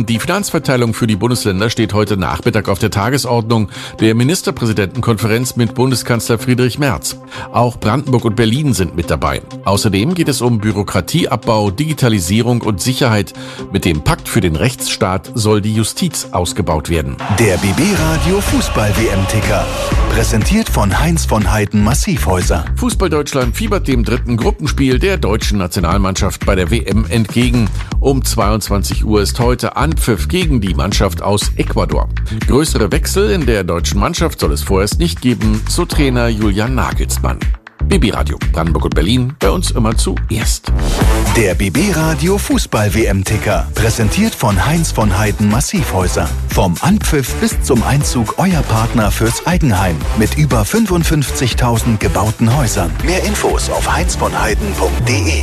Die Finanzverteilung für die Bundesländer steht heute Nachmittag auf der Tagesordnung der Ministerpräsidentenkonferenz mit Bundeskanzler Friedrich Merz. Auch Brandenburg und Berlin sind mit dabei. Außerdem geht es um Bürokratieabbau, Digitalisierung und Sicherheit. Mit dem Pakt für den Rechtsstaat soll die Justiz ausgebaut werden. Der BB-Radio Fußball-WM-Ticker. Präsentiert von Heinz von Heiden Massivhäuser. Fußball Deutschland fiebert dem dritten Gruppenspiel der deutschen Nationalmannschaft bei der WM entgegen. Um 22 Uhr ist heute Anpfiff gegen die Mannschaft aus Ecuador. Größere Wechsel in der deutschen Mannschaft soll es vorerst nicht geben, so Trainer Julian Nagelsmann. BB-Radio Brandenburg und Berlin, bei uns immer zuerst. Der BB-Radio Fußball-WM-Ticker. Präsentiert von Heinz von Heiden Massivhäuser. Vom Anpfiff bis zum Einzug euer Partner fürs Eigenheim. Mit über 55.000 gebauten Häusern. Mehr Infos auf heinzvonheiden.de.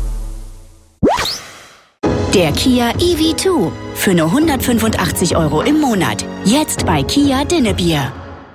Der Kia EV2 für nur 185 € im Monat. Jetzt bei Kia Dinnebier.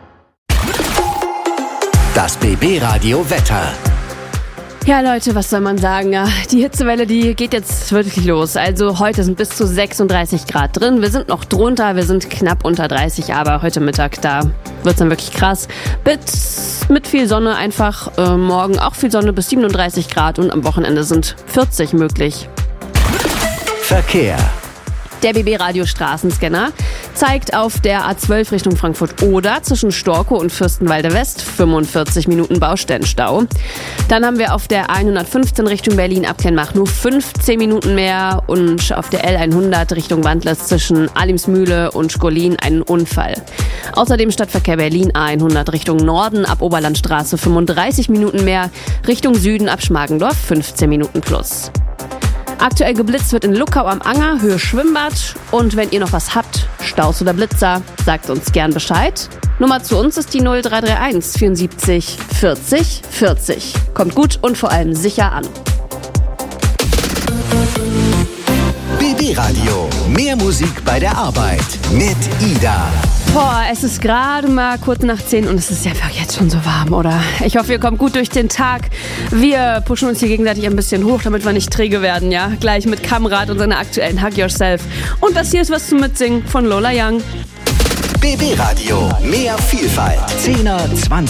Das BB-Radio Wetter. Ja, Leute, was soll man sagen? Ja, die Hitzewelle, die geht jetzt wirklich los. Also heute sind bis zu 36 Grad drin. Wir sind noch drunter, wir sind knapp unter 30, aber heute Mittag, da wird's dann wirklich krass. Mit viel Sonne einfach. Morgen auch viel Sonne bis 37 Grad und am Wochenende sind 40 möglich. Verkehr. Der BB-Radio Straßenscanner zeigt auf der A12 Richtung Frankfurt-Oder zwischen Storkow und Fürstenwalde West 45 Minuten Baustellenstau. Dann haben wir auf der 115 Richtung Berlin-Abkleinmach nur 15 Minuten mehr und auf der L100 Richtung Wandlitz zwischen Alimsmühle und Schkolin einen Unfall. Außerdem Stadtverkehr Berlin A100 Richtung Norden ab Oberlandstraße 35 Minuten mehr, Richtung Süden ab Schmargendorf 15 Minuten plus. Aktuell geblitzt wird in Luckau am Anger, Höhe Schwimmbad. Und wenn ihr noch was habt, Staus oder Blitzer, sagt uns gern Bescheid. Nummer zu uns ist die 0331 74 40 40. Kommt gut und vor allem sicher an. BB-Radio. Mehr Musik bei der Arbeit. Mit Ida. Boah, es ist gerade mal kurz nach 10 und es ist ja jetzt schon so warm, oder? Ich hoffe, ihr kommt gut durch den Tag. Wir pushen uns hier gegenseitig ein bisschen hoch, damit wir nicht träge werden, ja? Gleich mit Kamrat und seiner aktuellen Hug Yourself. Und das hier ist was zum Mitsingen von Lola Young. BB-Radio. Mehr Vielfalt. 10er, 20